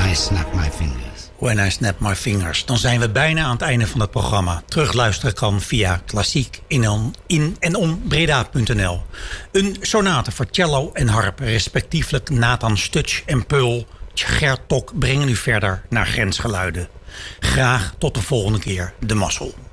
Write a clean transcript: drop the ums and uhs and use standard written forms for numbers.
I Snap My Fingers. When I Snap My Fingers. Dan zijn we bijna aan het einde van het programma. Terugluisteren kan via klassiek in en om Breda.nl. Een sonate voor cello en harp, respectievelijk Nathan Stutsch en Peul Gert Tok brengen u verder naar grensgeluiden. Graag tot de volgende keer. De Mazzel.